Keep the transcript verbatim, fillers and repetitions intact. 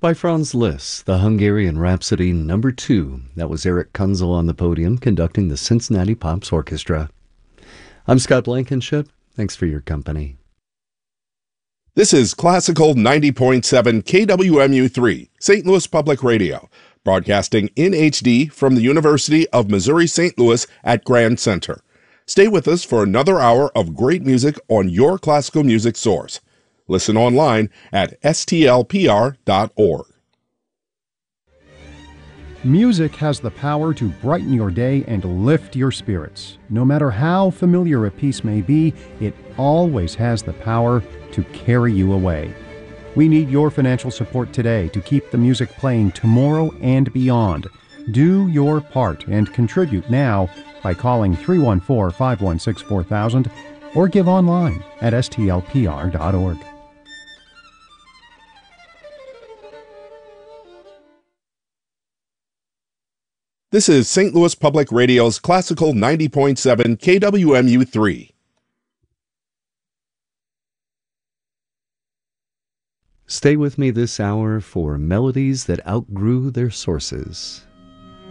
By Franz Liszt, the Hungarian Rhapsody number two. That was Eric Kunzel on the podium conducting the Cincinnati Pops Orchestra. I'm Scott Blankenship. Thanks for your company. This is Classical ninety point seven K W M U three, Saint Louis Public Radio, broadcasting in H D from the University of Missouri-Saint Louis at Grand Center. Stay with us for another hour of great music on your classical music source. Listen online at S T L P R dot org. Music has the power to brighten your day and lift your spirits. No matter how familiar a piece may be, it always has the power to carry you away. We need your financial support today to keep the music playing tomorrow and beyond. Do your part and contribute now by calling three one four, five one six, four thousand or give online at S T L P R dot org. This is Saint Louis Public Radio's Classical ninety point seven K W M U three. Stay with me this hour for melodies that outgrew their sources.